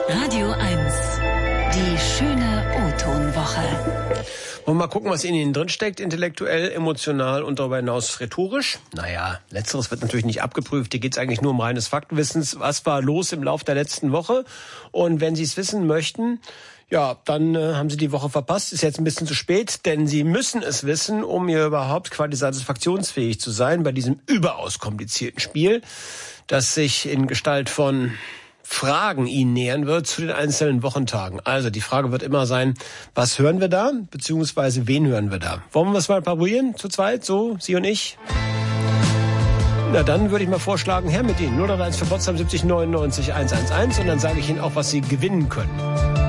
Radio 1, die schöne O-Ton-Woche. Wollen wir mal gucken, was in Ihnen drin steckt, intellektuell, emotional und darüber hinaus rhetorisch? Naja, letzteres wird natürlich nicht abgeprüft. Hier geht es eigentlich nur um reines Faktenwissens. Was war los im Laufe der letzten Woche? Und wenn Sie es wissen möchten, ja, dann haben Sie die Woche verpasst. Ist jetzt ein bisschen zu spät, denn Sie müssen es wissen, um hier überhaupt quasi-satisfaktionsfähig zu sein bei diesem überaus komplizierten Spiel, das sich in Gestalt von Fragen Ihnen nähern wird zu den einzelnen Wochentagen. Also die Frage wird immer sein, was hören wir da, beziehungsweise wen hören wir da? Wollen wir es mal probieren, zu zweit, so, Sie und ich? Na dann würde ich mal vorschlagen, her mit Ihnen. 031 für Potsdam 70 99 111 und dann sage ich Ihnen auch, was Sie gewinnen können.